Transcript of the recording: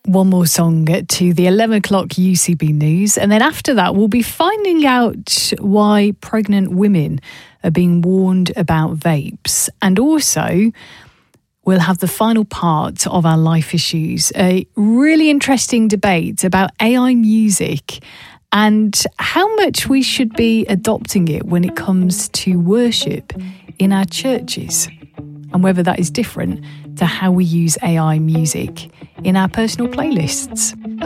one more song to the 11 o'clock UCB news. And then after that, we'll be finding out why pregnant women are being warned about vapes. And also, we'll have the final part of our life issues, a really interesting debate about AI music and how much we should be adopting it when it comes to worship in our churches, and whether that is different to how we use AI music in our personal playlists.